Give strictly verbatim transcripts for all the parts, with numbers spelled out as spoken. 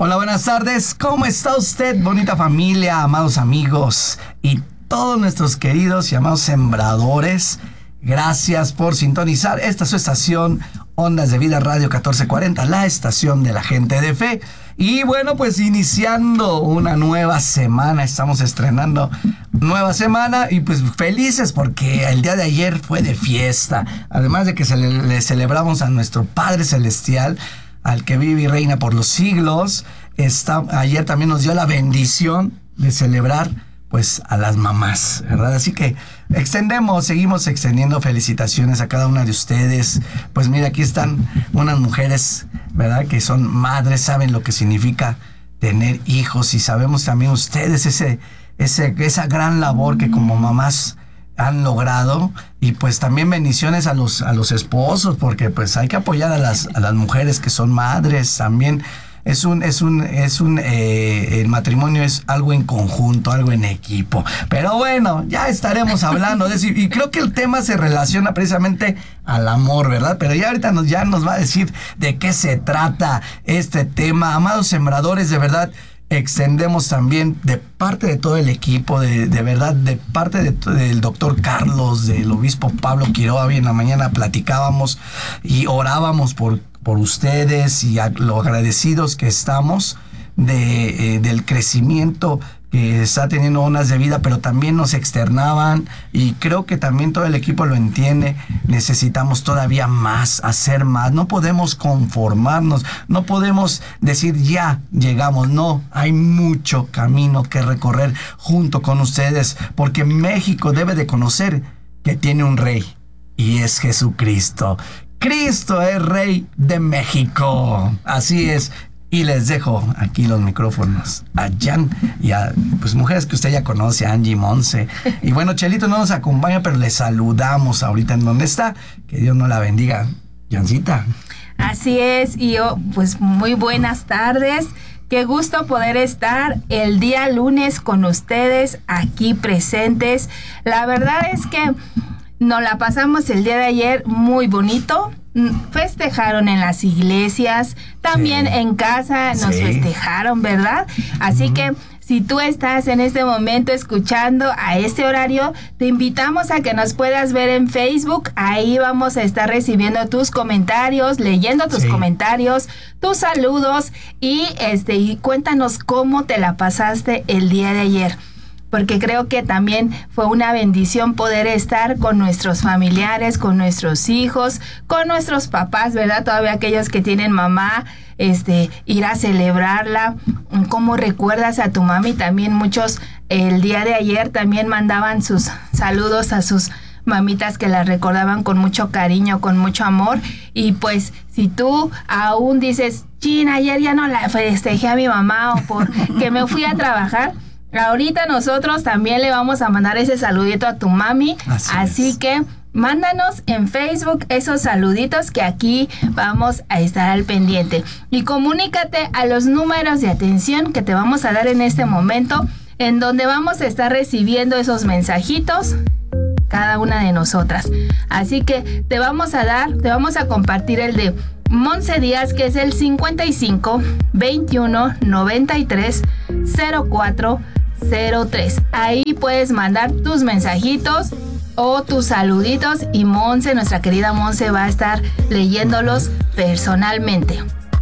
Hola, buenas tardes. ¿Cómo está usted, bonita familia, amados amigos y todos nuestros queridos y amados sembradores? Gracias por sintonizar esta su estación Ondas de Vida Radio catorce cuarenta, la estación de la gente de fe. Y bueno, pues iniciando una nueva semana, estamos estrenando nueva semana y pues felices porque el día de ayer fue de fiesta. Además de que se le, le celebramos a nuestro Padre Celestial, al que vive y reina por los siglos. Está, ayer también nos dio la bendición de celebrar pues a las mamás, ¿verdad? Así que extendemos, seguimos extendiendo felicitaciones a cada una de ustedes. Pues mira, aquí están unas mujeres, ¿verdad? Que son madres, saben lo que significa tener hijos y sabemos también ustedes ese, ese, esa gran labor que como mamás han logrado. Y pues también bendiciones a los, a los esposos, porque pues hay que apoyar a las, a las mujeres que son madres también. Es un, es un, es un, eh, el matrimonio es algo en conjunto, algo en equipo. Pero bueno, ya estaremos hablando de eso. Y creo que el tema se relaciona precisamente al amor, ¿verdad? Pero ya ahorita nos, ya nos va a decir de qué se trata este tema. Amados sembradores, de verdad, extendemos también de parte de todo el equipo, de, de verdad, de parte de, del doctor Carlos, del obispo Pablo Quiroga. Hoy en la mañana platicábamos y orábamos por por ustedes y a lo agradecidos que estamos de, eh, del crecimiento que está teniendo Ondas de Vida, pero también nos externaban y creo que también todo el equipo lo entiende. Necesitamos todavía más, hacer más. No podemos conformarnos, no podemos decir ya llegamos. No, hay mucho camino que recorrer junto con ustedes, porque México debe de conocer que tiene un rey y es Jesucristo. Cristo es Rey de México. Así es. Y les dejo aquí los micrófonos a Jan y a pues mujeres que usted ya conoce, a Angie, Monse. Y bueno, Chelito no nos acompaña, pero le saludamos ahorita en donde está. Que Dios nos la bendiga. Jancita. Así es. Y yo, pues muy buenas tardes. Qué gusto poder estar el día lunes con ustedes aquí presentes. La verdad es que nos la pasamos el día de ayer muy bonito. Festejaron en las iglesias, también sí. En casa nos sí. festejaron, ¿verdad? Así uh-huh. que si tú estás en este momento escuchando a este horario, te invitamos a que nos puedas ver en Facebook. Ahí vamos a estar recibiendo tus comentarios, leyendo tus sí. comentarios, tus saludos y este y cuéntanos cómo te la pasaste el día de ayer. Porque creo que también fue una bendición poder estar con nuestros familiares, con nuestros hijos, con nuestros papás, ¿verdad? Todavía aquellos que tienen mamá, este, ir a celebrarla. ¿Cómo recuerdas a tu mami? También muchos el día de ayer también mandaban sus saludos a sus mamitas que las recordaban con mucho cariño, con mucho amor. Y pues si tú aún dices, chin, ayer ya no la festejé a mi mamá o porque me fui a trabajar, ahorita nosotros también le vamos a mandar ese saludito a tu mami. Así, Así que mándanos en Facebook esos saluditos que aquí vamos a estar al pendiente. Y comunícate a los números de atención que te vamos a dar en este momento, en donde vamos a estar recibiendo esos mensajitos cada una de nosotras. Así que te vamos a dar, te vamos a compartir el de Monse Díaz, que es el cincuenta y cinco, veintiuno, noventa y tres, cero cuatro cero tres. Ahí puedes mandar tus mensajitos o tus saluditos y Monse, nuestra querida Monse, va a estar leyéndolos personalmente.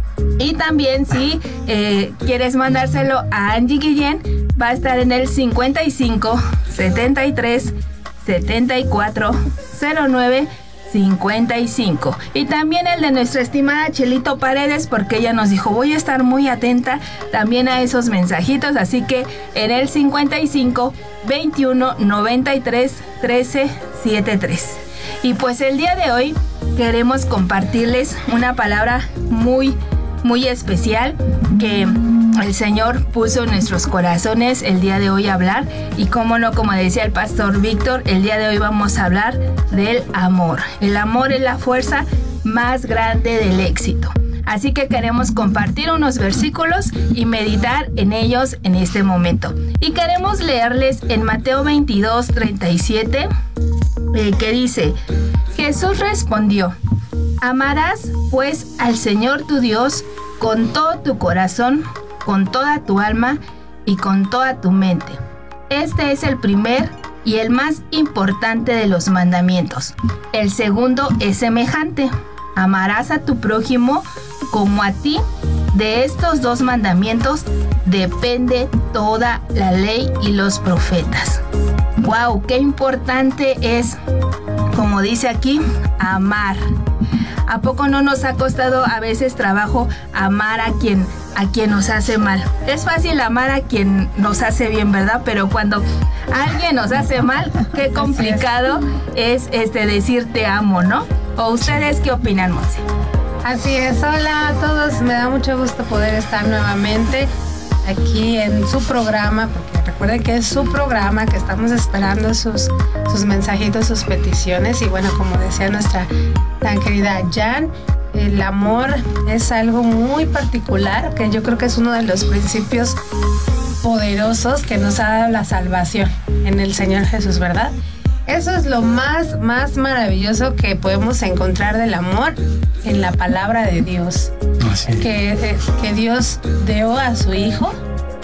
Y también si eh, quieres mandárselo a Angie Guillén, va a estar en el cincuenta y cinco, setenta y tres, setenta y cuatro, cero nueve, cincuenta y cinco. Y también el de nuestra estimada Chelito Paredes, porque ella nos dijo, voy a estar muy atenta también a esos mensajitos. Así que en el cincuenta y cinco, veintiuno, noventa y tres, trece, setenta y tres. Y pues el día de hoy queremos compartirles una palabra muy, muy especial que el Señor puso en nuestros corazones el día de hoy a hablar. Y cómo no, como decía el pastor Víctor, el día de hoy vamos a hablar del amor. El amor es la fuerza más grande del éxito. Así que queremos compartir unos versículos y meditar en ellos en este momento. Y queremos leerles en Mateo veintidós, treinta y siete, eh, que dice: Jesús respondió: amarás pues al Señor tu Dios con todo tu corazón, con toda tu alma y con toda tu mente. Este es el primer y el más importante de los mandamientos. El segundo es semejante: amarás a tu prójimo como a ti. De estos dos mandamientos depende toda la ley y los profetas. ¡Wow! ¡Qué importante es, como dice aquí, amar! ¿A poco no nos ha costado a veces trabajo amar a quien, a quien nos hace mal? Es fácil amar a quien nos hace bien, ¿verdad? Pero cuando alguien nos hace mal, qué complicado es este decir te amo, ¿no? ¿O ustedes qué opinan, Monse? Así es, hola a todos, me da mucho gusto poder estar nuevamente aquí en su programa, porque recuerden que es su programa, que estamos esperando sus, sus mensajitos, sus peticiones, y bueno, como decía nuestra tan querida Jan, el amor es algo muy particular, que yo creo que es uno de los principios poderosos que nos ha dado la salvación en el Señor Jesús, ¿verdad? Eso es lo más, más maravilloso que podemos encontrar del amor en la palabra de Dios. Así. Que, que Dios dio a su Hijo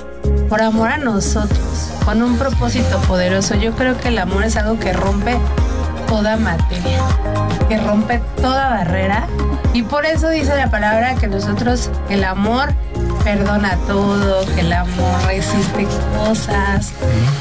por amor a nosotros, con un propósito poderoso. Yo creo que el amor es algo que rompe toda materia, que rompe toda barrera, y por eso dice la palabra que nosotros, el amor perdona todo, que el amor resiste cosas.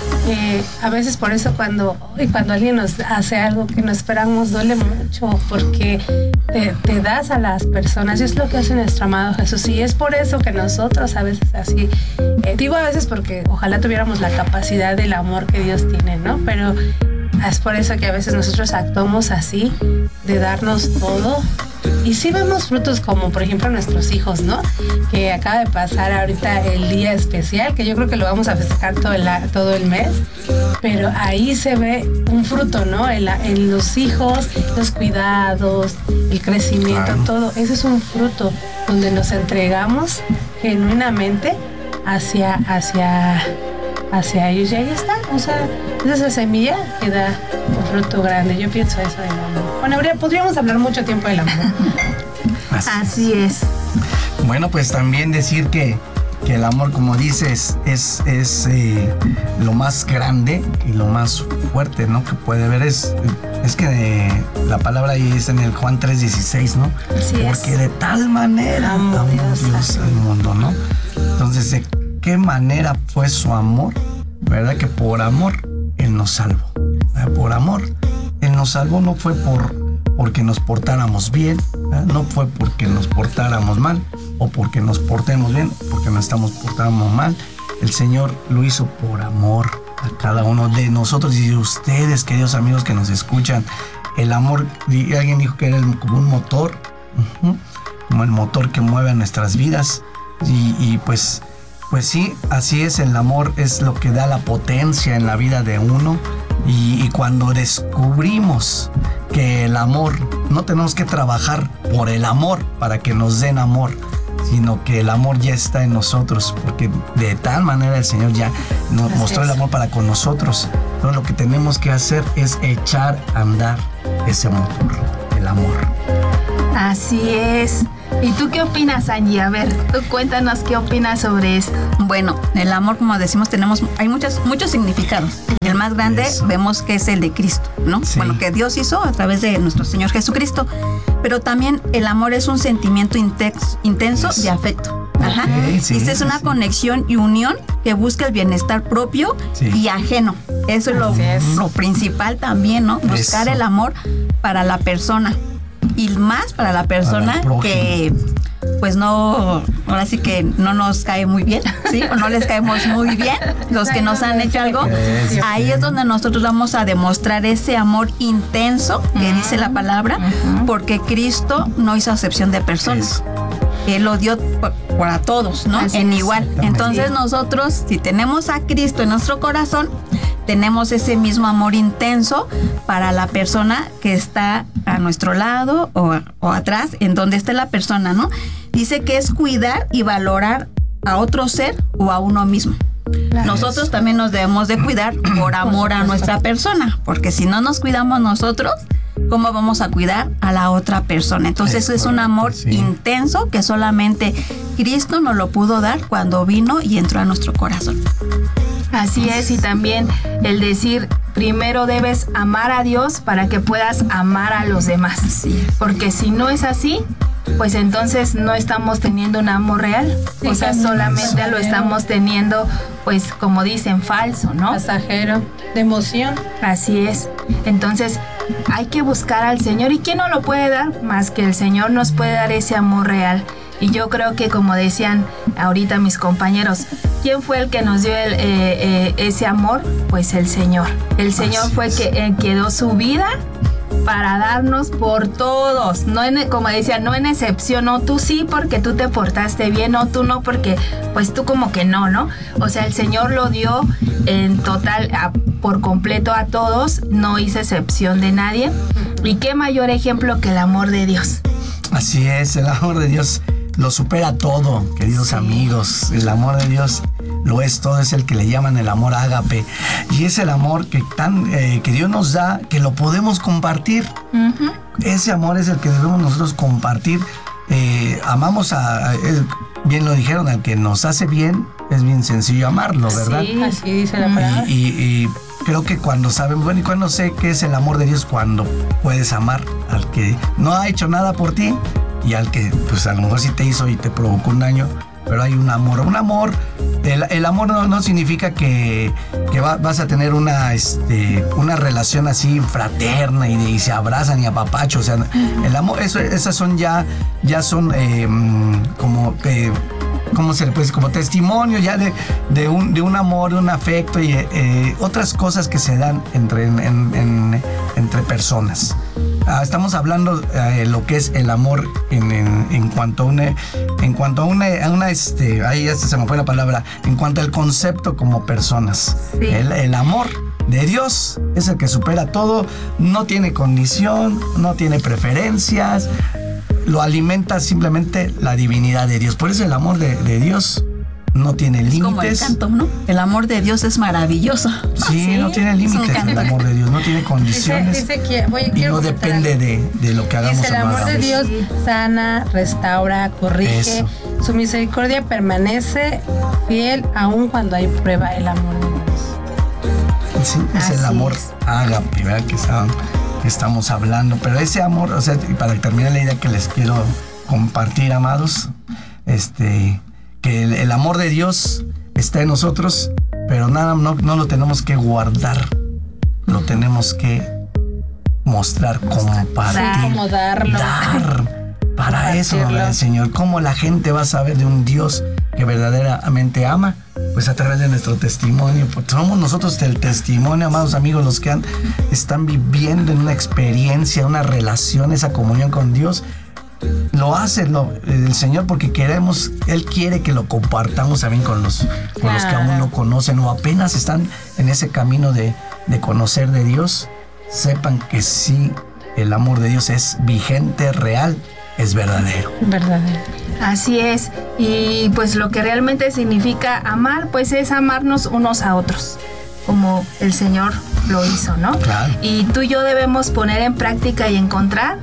Eh, a veces por eso cuando, y cuando alguien nos hace algo que no esperamos duele mucho, porque te, te das a las personas, y es lo que hace nuestro amado Jesús, y es por eso que nosotros a veces así, eh, digo a veces porque ojalá tuviéramos la capacidad del amor que Dios tiene, ¿no? Pero es por eso que a veces nosotros actuamos así, de darnos todo. Y sí vemos frutos como, por ejemplo, nuestros hijos, ¿no? Que acaba de pasar ahorita el día especial, que yo creo que lo vamos a festejar todo el, todo el mes. Pero ahí se ve un fruto, ¿no? En, la, en los hijos, los cuidados, el crecimiento, claro. Todo. Ese es un fruto donde nos entregamos genuinamente hacia, hacia, hacia ellos. Y ahí está, o sea, es esa semilla que da un fruto grande. Yo pienso eso del amor. Bueno, habría, podríamos hablar mucho tiempo del amor. Así, Así es. Bueno, pues también decir que, que el amor, como dices, es, es eh, lo más grande y lo más fuerte, ¿no? Que puede haber. Es, es que eh, la palabra ahí es en el Juan tres dieciséis, ¿no? Así Porque es. De tal manera amó Dios, Dios al mundo, ¿no? Entonces, ¿de qué manera fue su amor? ¿Verdad? Que por amor Él nos salvó. ¿Verdad? Por amor Él nos salvó, no fue por, porque nos portáramos bien, ¿verdad? No fue porque nos portáramos mal, o porque nos portemos bien, porque nos estamos portando mal. El Señor lo hizo por amor a cada uno de nosotros y de ustedes, queridos amigos que nos escuchan. El amor, alguien dijo que era como un motor, uh-huh, como el motor que mueve a nuestras vidas. Y, y pues, pues sí, así es, el amor es lo que da la potencia en la vida de uno. Y, y cuando descubrimos que el amor, no tenemos que trabajar por el amor para que nos den amor, sino que el amor ya está en nosotros, porque de tal manera el Señor ya nos Así mostró es. El amor para con nosotros. Entonces lo que tenemos que hacer es echar a andar ese motor, el amor. Así es. ¿Y tú qué opinas, Angie? A ver, tú cuéntanos qué opinas sobre esto. Bueno, el amor, como decimos, tenemos, hay muchos, muchos significados. El más grande Eso. vemos que es el de Cristo, ¿no? Sí. Bueno, que Dios hizo a través de nuestro Señor Jesucristo. Pero también el amor es un sentimiento intenso, intenso de afecto. Ajá. Okay, sí, Esta es una sí. conexión y unión que busca el bienestar propio sí. y ajeno. Eso es lo, es lo principal también, ¿no? Buscar Eso. el amor para la persona. Y más para la persona para que pues no, ahora sí que no nos cae muy bien, ¿sí? O no les caemos muy bien, los que nos han hecho algo. Ahí es donde nosotros vamos a demostrar ese amor intenso que dice la palabra, porque Cristo no hizo acepción de personas. Él lo dio para todos, ¿no? Así en igual. Entonces nosotros, si tenemos a Cristo en nuestro corazón, tenemos ese mismo amor intenso para la persona que está a nuestro lado o, o atrás, en donde esté la persona, ¿no? Dice que es cuidar y valorar a otro ser o a uno mismo. Claro. Nosotros también nos debemos de cuidar por amor a nuestra persona, porque si no nos cuidamos nosotros, cómo vamos a cuidar a la otra persona. Entonces es, es un amor sí. intenso que solamente Cristo nos lo pudo dar cuando vino y entró a nuestro corazón. Así es, y también el decir, primero debes amar a Dios para que puedas amar a los demás. Sí. Porque si no es así, pues entonces no estamos teniendo un amor real. Sí, o sea, solamente eso. Lo estamos teniendo, pues como dicen, falso, ¿no? Pasajero, de emoción. Así es. Entonces hay que buscar al Señor. ¿Y quién no lo puede dar? Más que el Señor nos puede dar ese amor real. Y yo creo que, como decían ahorita mis compañeros, ¿quién fue el que nos dio el, eh, eh, ese amor? Pues el Señor. El Señor Así fue el que eh, quedó su vida para darnos por todos. No en, como decía, no en excepción, no tú sí porque tú te portaste bien, no tú no porque pues tú como que no, ¿no? O sea, el Señor lo dio en total, a, por completo a todos, no hizo excepción de nadie. ¿Y qué mayor ejemplo que el amor de Dios? Así es, el amor de Dios lo supera todo, queridos sí. amigos. El amor de Dios lo es todo, es el que le llaman el amor ágape. Y es el amor que, tan, eh, que Dios nos da, que lo podemos compartir. Uh-huh. Ese amor es el que debemos nosotros compartir. Eh, amamos a, a eh, bien lo dijeron, al que nos hace bien, es bien sencillo amarlo, ¿verdad? Sí, así dice la palabra. Y, y, y creo que cuando sabemos, bueno, y cuando sé qué es el amor de Dios, cuando puedes amar al que no ha hecho nada por ti, y al que pues a lo mejor sí te hizo y te provocó un daño, pero hay un amor. Un amor, el, el amor no, no significa que, que va, vas a tener una, este, una relación así fraterna y, y se abrazan y apapachos. O sea, el amor, eso, esas son ya, ya son eh, como que... ¿Cómo se le puede decir? Como testimonio ya de, de, un, de un amor, de un afecto y eh, otras cosas que se dan entre, en, en, entre personas. Ah, estamos hablando de eh, lo que es el amor en, en, en cuanto a una, en cuanto a una, a una este, ahí ya se me fue la palabra, en cuanto al concepto como personas. Sí. El, el amor de Dios es el que supera todo, no tiene condición, no tiene preferencias. Lo alimenta simplemente la divinidad de Dios. Por eso el amor de, de Dios no tiene límites. Como el canto, ¿no? El amor de Dios es maravilloso. Sí, sí, no tiene límites el amor de Dios, no tiene condiciones. Dice, dice que, oye, y no depende de, de lo que hagamos. Dice, el amor de Dios sana, restaura, corrige. Eso. Su misericordia permanece fiel aun cuando hay prueba. El amor de Dios. Sí, es Así el amor ágape, ¿verdad? Que estaban... estamos hablando, pero ese amor, o sea, y para terminar la idea que les quiero compartir, amados, este, que el, el amor de Dios está en nosotros, pero nada, no, no lo tenemos que guardar, lo tenemos que mostrar, compartir, como darlo. dar. Para eso nos da el Señor. ¿Cómo la gente va a saber de un Dios que verdaderamente ama? Pues a través de nuestro testimonio. Porque somos nosotros el testimonio, amados amigos, los que han, están viviendo en una experiencia, una relación, esa comunión con Dios. Lo hace lo, el Señor porque queremos, Él quiere que lo compartamos también con los, con claro. los que aún no conocen o apenas están en ese camino de, de conocer de Dios. Sepan que sí, el amor de Dios es vigente, real, es verdadero. Verdadero. Así es. Y pues lo que realmente significa amar, pues es amarnos unos a otros, como el Señor lo hizo, ¿no? Claro. Y tú y yo debemos poner en práctica y encontrar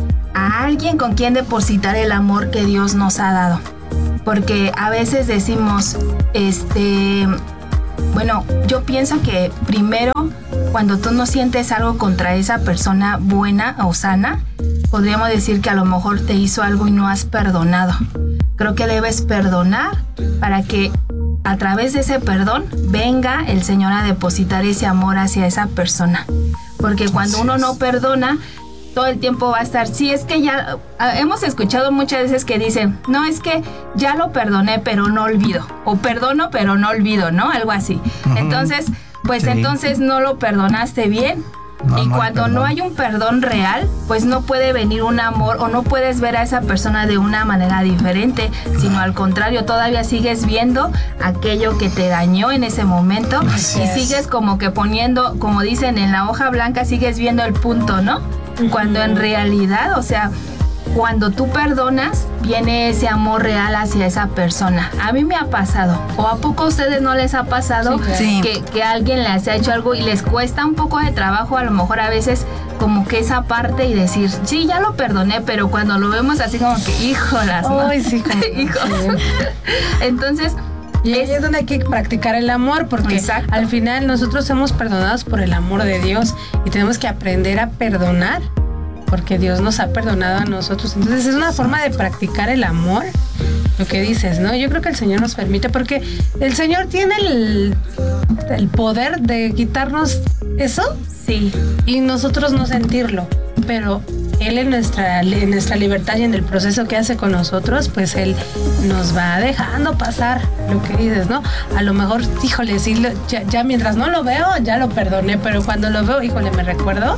a alguien con quien depositar el amor que Dios nos ha dado. Porque a veces decimos, este, bueno, yo pienso que primero, cuando tú no sientes algo contra esa persona buena o sana, podríamos decir que a lo mejor te hizo algo y no has perdonado. Creo que debes perdonar para que a través de ese perdón venga el Señor a depositar ese amor hacia esa persona. Porque cuando uno no perdona, todo el tiempo va a estar, sí, es que ya, hemos escuchado muchas veces que dicen, no, es que ya lo perdoné, pero no olvido. O perdono, pero no olvido, ¿no? Algo así. Uh-huh. Entonces, pues sí. entonces no lo perdonaste bien. No, y no cuando no hay un perdón real, pues no puede venir un amor o no puedes ver a esa persona de una manera diferente, sino al contrario, todavía sigues viendo aquello que te dañó en ese momento. Así y es. Sigues como que poniendo, como dicen en la hoja blanca, sigues viendo el punto, ¿no? Uh-huh. Cuando en realidad, o sea, cuando tú perdonas, viene ese amor real hacia esa persona. A mí me ha pasado, o a poco a ustedes no les ha pasado, sí, sí. Que, que alguien les ha hecho algo y les cuesta un poco de trabajo, a lo mejor a veces como que esa parte y decir, sí, ya lo perdoné, pero cuando lo vemos así como que, híjolas, ¿no? Ay, sí, como hijos. Entonces, y ahí es donde hay que practicar el amor, porque exacto. Al final nosotros somos perdonados por el amor de Dios y tenemos que aprender a perdonar porque Dios nos ha perdonado a nosotros. Entonces es una forma de practicar el amor, lo que dices, ¿no? Yo creo que el Señor nos permite, porque el Señor tiene el, el poder de quitarnos eso, sí, y nosotros no sentirlo, pero Él en nuestra, en nuestra libertad y en el proceso que hace con nosotros, pues Él nos va dejando pasar lo que dices, ¿no? A lo mejor, híjole, sí, lo, ya, ya mientras no lo veo, ya lo perdoné, pero cuando lo veo, híjole, me recuerdo.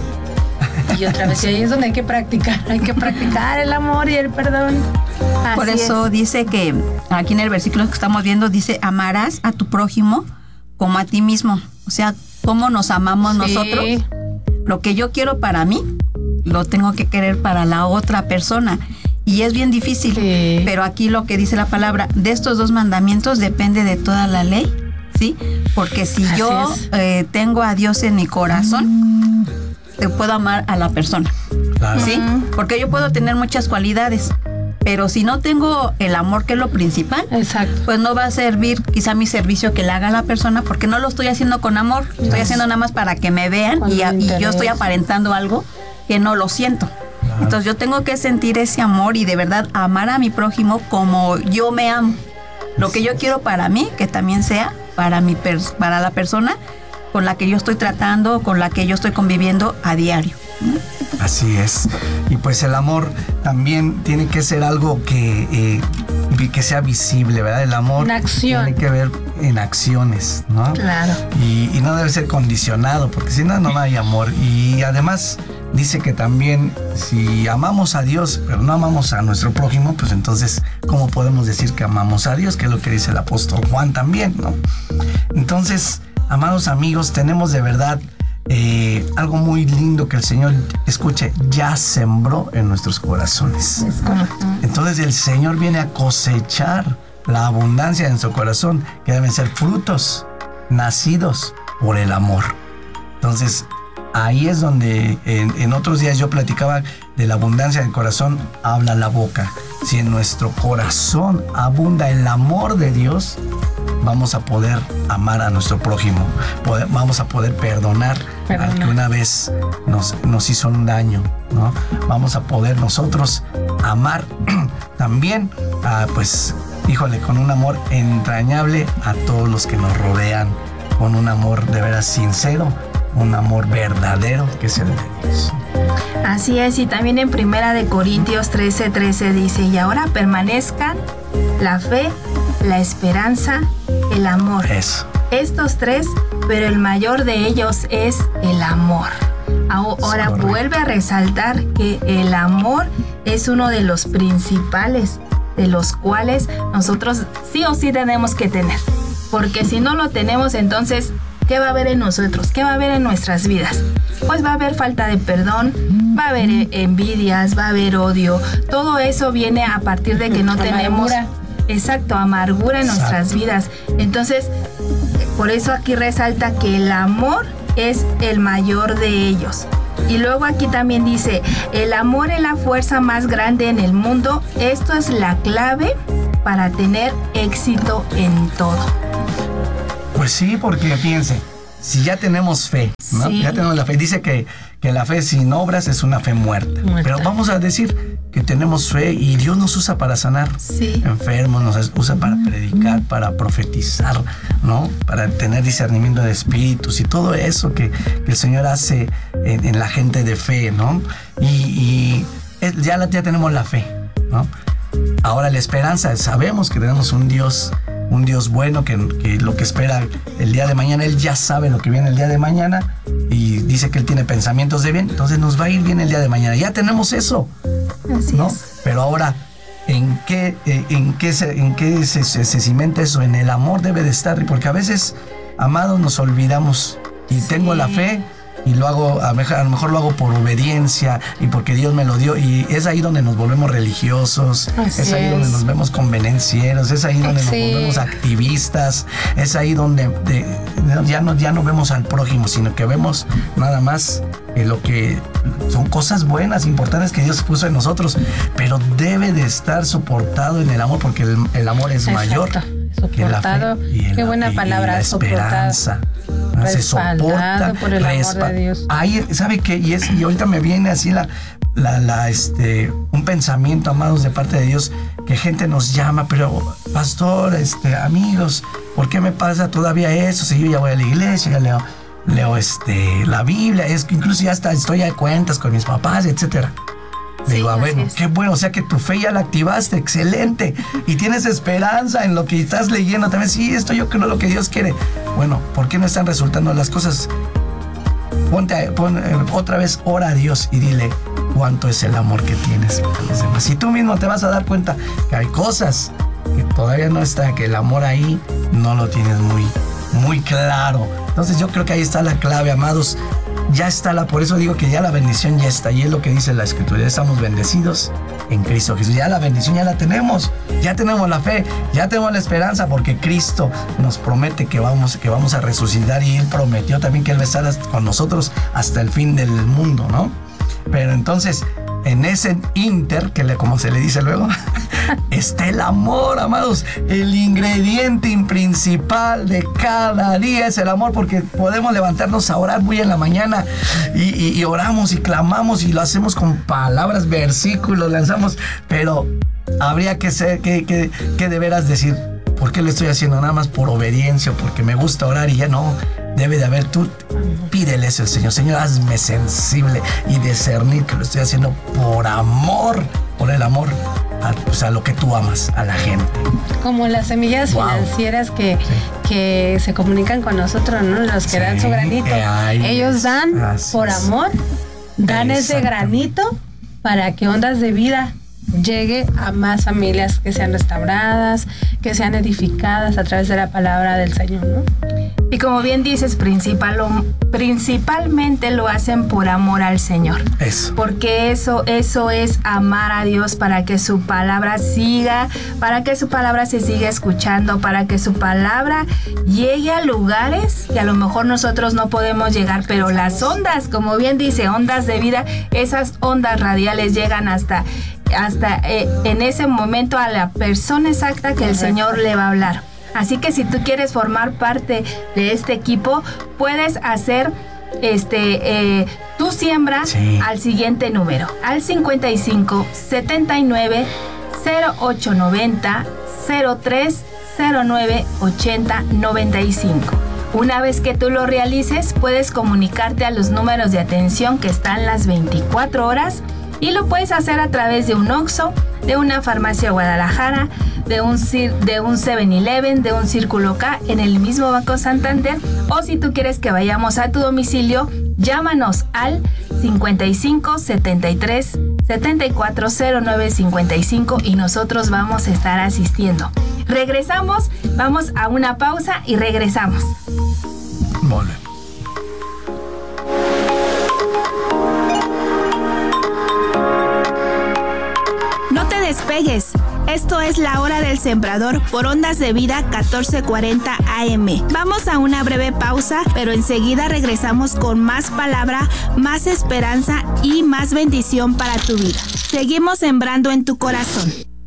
Y otra vez, y ahí es donde hay que practicar, hay que practicar el amor y el perdón. Así Por eso es. Dice que aquí en el versículo que estamos viendo, dice, amarás a tu prójimo como a ti mismo. O sea, cómo nos amamos sí. nosotros. Lo que yo quiero para mí, lo tengo que querer para la otra persona. Y es bien difícil. Sí. Pero aquí lo que dice la palabra, de estos dos mandamientos depende de toda la ley, ¿sí? Porque si Así yo eh, tengo a Dios en mi corazón, te puedo amar a la persona, claro. ¿sí? Porque yo puedo tener muchas cualidades, pero si no tengo el amor, que es lo principal, Exacto. pues no va a servir quizá mi servicio que le haga a la persona, porque no lo estoy haciendo con amor, yes. estoy haciendo nada más para que me vean y, a, y yo estoy aparentando algo que no lo siento. Claro. Entonces yo tengo que sentir ese amor y de verdad amar a mi prójimo como yo me amo. Lo que yo quiero para mí, que también sea para, mi pers- para la persona con la que yo estoy tratando, con la que yo estoy conviviendo a diario. Así es. Y pues el amor también tiene que ser algo que, eh, que sea visible, ¿verdad? El amor tiene que ver en acciones, ¿no? Claro. Y, y no debe ser condicionado, porque si no, no hay amor. Y además dice que también si amamos a Dios, pero no amamos a nuestro prójimo, pues entonces, ¿cómo podemos decir que amamos a Dios? Que es lo que dice el apóstol Juan también, ¿no? Entonces, amados amigos, tenemos de verdad eh, algo muy lindo que el Señor, escuche, ya sembró en nuestros corazones. Entonces el Señor viene a cosechar la abundancia en su corazón, que deben ser frutos nacidos por el amor. Entonces, ahí es donde en, en otros días yo platicaba de la abundancia del corazón, habla la boca. Si en nuestro corazón abunda el amor de Dios, vamos a poder amar a nuestro prójimo, poder, vamos a poder perdonar Perdona. al que una vez nos, nos hizo un daño, ¿no? Vamos a poder nosotros amar también, a, pues, híjole, con un amor entrañable a todos los que nos rodean, con un amor de veras sincero, un amor verdadero que es el de Dios. Así es, y también en Primera de Corintios trece, trece dice, y ahora permanezcan la fe, la esperanza, el amor. Eso. Estos tres, pero el mayor de ellos es el amor. Ahora Correcto. vuelve a resaltar que el amor es uno de los principales, de los cuales nosotros sí o sí tenemos que tener. Porque si no lo tenemos, entonces, ¿qué va a haber en nosotros? ¿Qué va a haber en nuestras vidas? Pues va a haber falta de perdón, va a haber envidias, va a haber odio. Todo eso viene a partir de que no tenemos... Exacto, amargura en Exacto. nuestras vidas. Entonces, por eso aquí resalta que el amor es el mayor de ellos. Y luego aquí también dice, el amor es la fuerza más grande en el mundo. Esto es la clave para tener éxito en todo. Pues sí, porque piense, si ya tenemos fe, ¿no? Sí. Ya tenemos la fe. Dice que, que la fe sin obras es una fe muerta. muerta. Pero vamos a decir que tenemos fe y Dios nos usa para sanar sí. enfermos, nos usa para predicar, para profetizar, ¿no? Para tener discernimiento de espíritus y todo eso que, que el Señor hace en, en la gente de fe, ¿no? Y, y ya, la, ya tenemos la fe, ¿no? Ahora la esperanza, sabemos que tenemos un Dios, un Dios bueno que, que lo que espera el día de mañana, Él ya sabe lo que viene el día de mañana y dice que Él tiene pensamientos de bien, entonces nos va a ir bien el día de mañana. Ya tenemos eso, Así ¿no? es. Pero ahora, ¿en qué, en qué, se, en qué se, se, se cimenta eso? En el amor debe de estar, porque a veces, amados, nos olvidamos y sí. tengo la fe, y lo hago, a lo mejor lo hago por obediencia y porque Dios me lo dio, y es ahí donde nos volvemos religiosos, Así es ahí es. donde nos vemos convenencieros, es ahí donde sí. nos volvemos activistas, es ahí donde de, ya, no, ya no vemos al prójimo, sino que vemos nada más eh, lo que son cosas buenas, importantes que Dios puso en nosotros, pero debe de estar soportado en el amor, porque el, el amor es Exacto. mayor que la fe y el, Qué buena y, palabra, y la esperanza. Se soporta por el amor de Dios. Ahí, ¿sabe qué? Y, es, y ahorita me viene así la, la, la, este, un pensamiento, amados, de parte de Dios, que gente nos llama, pero pastor, este, amigos, ¿por qué me pasa todavía eso? Si yo ya voy a la iglesia, ya leo, leo este, la Biblia, es que incluso ya hasta estoy a cuentas con mis papás, etcétera. Sí, digo, ah, bueno, qué bueno, o sea que tu fe ya la activaste, excelente, y tienes esperanza en lo que estás leyendo también. Sí, esto yo creo lo que Dios quiere. Bueno, ¿por qué no están resultando las cosas? Ponte a, pon, eh, otra vez, ora a Dios y dile cuánto es el amor que tienes para los demás. Y tú mismo te vas a dar cuenta que hay cosas que todavía no está, que el amor ahí no lo tienes muy, muy claro. Entonces yo creo que ahí está la clave, amados. Ya está la, por eso digo que ya la bendición ya está, y es lo que dice la Escritura, ya estamos bendecidos en Cristo Jesús, ya la bendición ya la tenemos, ya tenemos la fe, ya tenemos la esperanza, porque Cristo nos promete que vamos, que vamos a resucitar, y Él prometió también que Él va a estar con nosotros hasta el fin del mundo, ¿no? Pero entonces, en ese inter, que le, como se le dice luego, está el amor, amados. El ingrediente principal de cada día es el amor, porque podemos levantarnos a orar muy en la mañana y, y, y oramos y clamamos y lo hacemos con palabras, versículos, lanzamos, pero habría que ser, que, que, que de veras decir, ¿por qué lo estoy haciendo? Nada más por obediencia o porque me gusta orar, y ya no. Debe de haber, tú pídele eso al Señor. Señor, hazme sensible y discernir que lo estoy haciendo por amor, por el amor a, pues, a lo que tú amas, a la gente. Como las semillas wow. financieras que, sí. que se comunican con nosotros, ¿no? Los que sí, dan su granito. Ay, ellos dan por amor, dan ese granito para que Ondas de Vida llegue a más familias que sean restauradas, que sean edificadas a través de la palabra del Señor, ¿no? Y como bien dices, principal, principalmente lo hacen por amor al Señor. Eso. Porque eso, eso es amar a Dios, para que su palabra siga, para que su palabra se siga escuchando, para que su palabra llegue a lugares que a lo mejor nosotros no podemos llegar, pero las ondas, como bien dice, ondas de vida, esas ondas radiales llegan hasta, hasta eh, en ese momento a la persona exacta que el Señor le va a hablar. Así que si tú quieres formar parte de este equipo, puedes hacer este eh, tu siembra sí. al siguiente número, al cincuenta y cinco, setenta y nueve, cero ocho noventa, cero tres, cero nueve, ochenta, noventa y cinco. Una vez que tú lo realices, puedes comunicarte a los números de atención que están las veinticuatro horas, y lo puedes hacer a través de un Oxxo, de una farmacia Guadalajara, de un de un seven eleven, de un Círculo K en el mismo Banco Santander, o si tú quieres que vayamos a tu domicilio, llámanos al cincuenta y cinco, setenta y tres, setenta y cuatro, cero nueve, cincuenta y cinco y nosotros vamos a estar asistiendo. Regresamos, vamos a una pausa y regresamos. Vale. No te despegues. Esto es La Hora del Sembrador por Ondas de Vida catorce cuarenta A M. Vamos a una breve pausa, pero enseguida regresamos con más palabra, más esperanza y más bendición para tu vida. Seguimos sembrando en tu corazón.